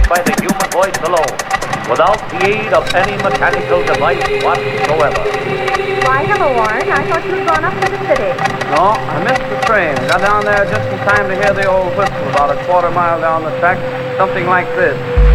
by the human voice alone, without the aid of any mechanical device whatsoever. Why, hello, Warren. I thought you'd gone up to the city. No, I missed the train. Got down there just in time to hear the old whistle about a quarter mile down the track, something like this.